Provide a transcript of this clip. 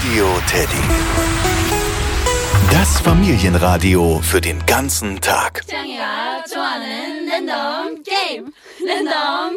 Radio Teddy. Das Familienradio für den ganzen Tag. 짱이가 좋아하는 랜덤 게임. 랜덤